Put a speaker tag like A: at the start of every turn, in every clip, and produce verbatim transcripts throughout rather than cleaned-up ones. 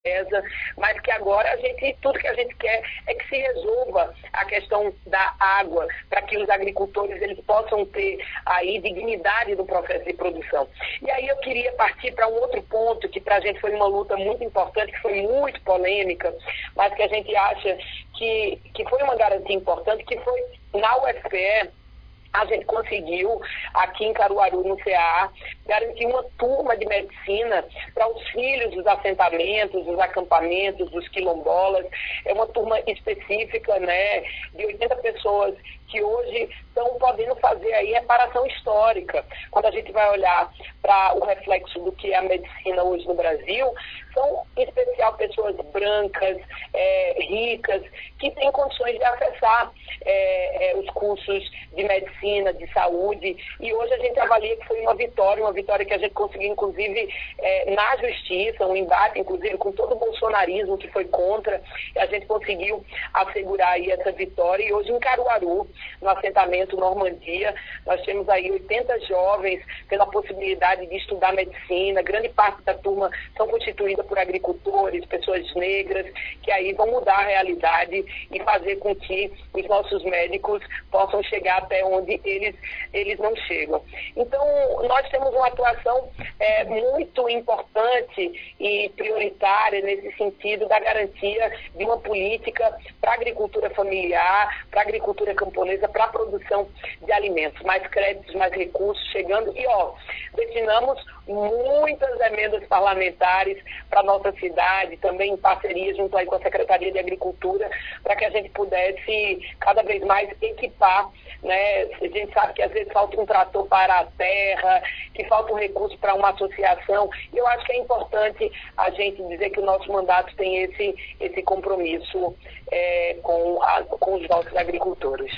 A: mas que agora a gente, tudo que a gente quer é que se resolva a questão da água, para que os agricultores eles possam ter aí dignidade no processo de produção. E aí eu queria partir para um outro ponto, que para a gente foi uma luta muito importante, que foi muito polêmica, mas que a gente acha que, que foi uma garantia importante, que foi na U F P E, a gente conseguiu, aqui em Caruaru, no C A A, garantir uma turma de medicina para os filhos dos assentamentos, dos acampamentos, dos quilombolas. É uma turma específica, né, de oitenta pessoas que hoje estão podendo fazer aí reparação histórica. Quando a gente vai olhar para o reflexo do que é a medicina hoje no Brasil, são, em especial, pessoas brancas, é, ricas, que têm condições de acessar é, é, os cursos de medicina, de saúde, e hoje a gente avalia que foi uma vitória, uma vitória que a gente conseguiu, inclusive, é, na justiça, um embate, inclusive, com todo o bolsonarismo que foi contra, e a gente conseguiu assegurar aí essa vitória, e hoje em Caruaru, no assentamento Normandia, nós temos aí oitenta jovens tendo a possibilidade de estudar medicina, grande parte da turma são constituída por agricultores, pessoas negras, que aí vão mudar a realidade e fazer com que os nossos médicos possam chegar até onde eles, eles não chegam. Então, nós temos uma atuação é, muito importante e prioritária nesse sentido da garantia de uma política para a agricultura familiar, para a agricultura camponesa, para a produção de alimentos, mais créditos, mais recursos chegando. E, ó, destinamos muitas emendas parlamentares para a nossa cidade, também em parceria junto aí com a Secretaria de Agricultura, para que a gente pudesse cada vez mais equipar, né? A gente sabe que às vezes falta um trator para a terra, que falta um recurso para uma associação, e eu acho que é importante a gente dizer que o nosso mandato tem esse, esse compromisso é, com, a, com os nossos agricultores.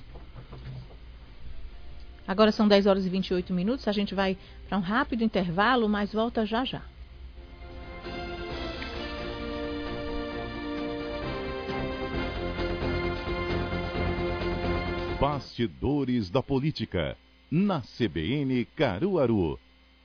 B: Agora são dez horas e vinte e oito minutos, a gente vai para um rápido intervalo, mas volta já já.
C: Bastidores da Política, na C B N Caruaru.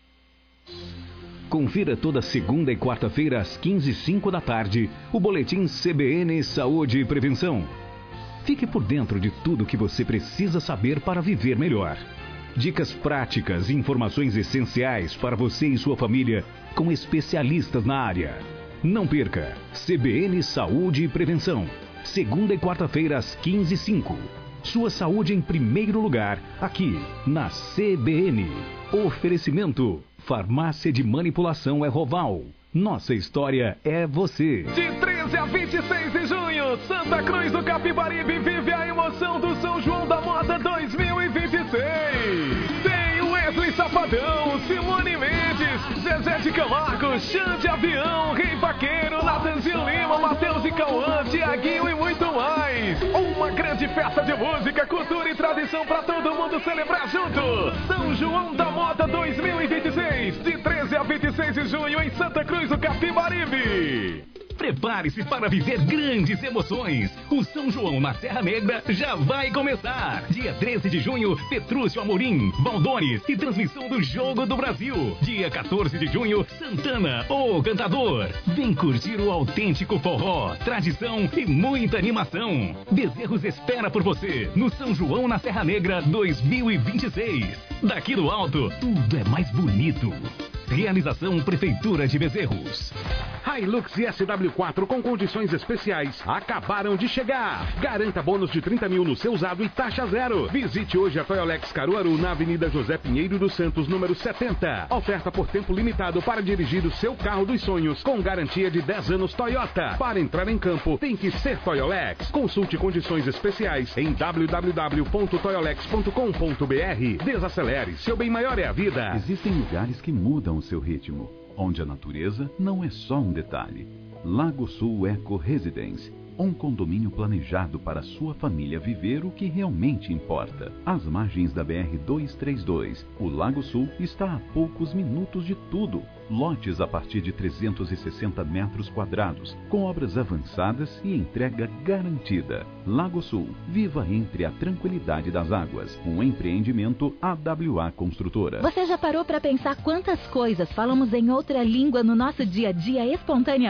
D: Confira toda segunda e quarta-feira às quinze e cinco da tarde o boletim C B N Saúde e Prevenção. Fique por dentro de tudo que você precisa saber para viver melhor. Dicas práticas e informações essenciais para você e sua família com especialistas na área. Não perca C B N Saúde e Prevenção, segunda e quarta-feira às quinze e cinco. Sua saúde em primeiro lugar, aqui na C B N. Oferecimento: Farmácia de Manipulação Erroval. Nossa história é você.
E: De treze a vinte e seis de junho, Santa Cruz do Capibaribe vive a emoção do São João da Moda dois mil e vinte e seis. Tem Wesley Safadão, Simone Mendes, Zezé de Camargo, Xande Avião, Rei Vaqueiro, Natanzinho Lima, Matheus e Cauã, Tiaguinho e muito mais. Uma grande festa de música, cultura e tradição para todo mundo celebrar junto. São João da Moda dois mil e vinte e seis, de treze a vinte e seis de junho em Santa Cruz do Capibaribe.
D: Prepare-se para viver grandes emoções. O São João na Serra Negra já vai começar. Dia treze de junho, Petrúcio Amorim, Baldones e transmissão do Jogo do Brasil. Dia quatorze de junho, Santana, o Cantador. Vem curtir o autêntico forró, tradição e muita animação. Bezerros espera por você no São João na Serra Negra dois mil e vinte e seis. Daqui do alto, tudo é mais bonito. Realização Prefeitura de Bezerros.
F: Hilux e S W quatro com condições especiais acabaram de chegar. Garanta bônus de trinta mil no seu usado e taxa zero. Visite hoje a Toyolex Caruaru na Avenida José Pinheiro dos Santos, número setenta. Oferta por tempo limitado para dirigir o seu carro dos sonhos com garantia de dez anos Toyota. Para entrar em campo, tem que ser Toyolex. Consulte condições especiais em w w w ponto toyolex ponto com ponto b r. Desacelere, seu bem maior é a vida.
G: Existem lugares que mudam o seu ritmo, onde a natureza não é só um detalhe. Lago Sul Eco Residence, um condomínio planejado para sua família viver o que realmente importa. Às margens da B R duzentos e trinta e dois, o Lago Sul está a poucos minutos de tudo. Lotes a partir de trezentos e sessenta metros quadrados, com obras avançadas e entrega garantida. Lago Sul, viva entre a tranquilidade das águas. Um empreendimento A W A Construtora.
H: Você já parou para pensar quantas coisas falamos em outra língua no nosso dia a dia espontaneamente?